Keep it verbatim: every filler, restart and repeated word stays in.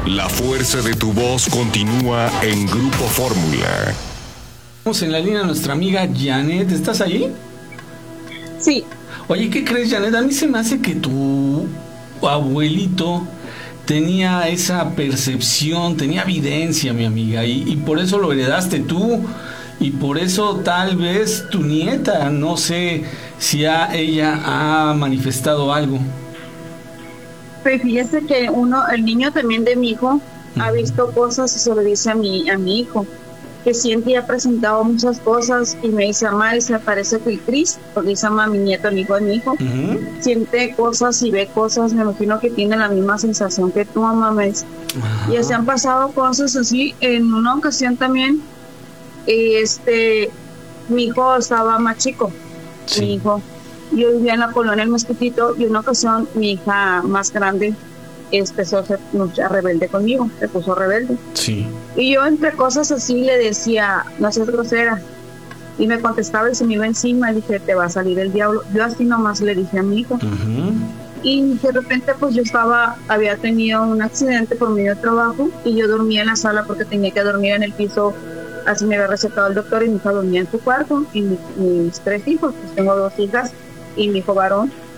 La fuerza de tu voz continúa en Grupo Fórmula. Tenemos en la línea a nuestra amiga Janet. ¿Estás ahí? Sí. Oye, ¿qué crees, Janet? A mí se me hace que tu abuelito tenía esa percepción, tenía evidencia, mi amiga, y, y por eso lo heredaste tú, y por eso tal vez tu nieta, no sé si a ella ha manifestado algo. Pues fíjese que uno, el niño también de mi hijo, uh-huh. ha visto cosas y se lo dice a mi, a mi hijo, que siente y ha presentado muchas cosas, y me dice, mamá, y se parece que el Cris, porque dice, mamá, mi nieto, mi hijo de mi hijo, uh-huh. siente cosas y ve cosas, me imagino que tiene la misma sensación que tú, mamá, me dice. Uh-huh. Y se han pasado cosas así. En una ocasión también, este, mi hijo estaba más chico, sí. mi hijo, yo vivía en la colonia El Mosquitito, y en una ocasión mi hija más grande empezó a ser mucha rebelde conmigo, se puso rebelde. Sí. Y yo entre cosas así le decía, no seas grosera. Y me contestaba y se me iba encima, y dije, te va a salir el diablo. Yo así nomás le dije a mi hijo. Uh-huh. Y de repente pues yo estaba, había tenido un accidente por medio de trabajo, y yo dormía en la sala porque tenía que dormir en el piso, así me había recetado el doctor, y mi hija dormía en su cuarto, y mis, mis tres hijos, pues tengo dos hijas y mi hijo varón.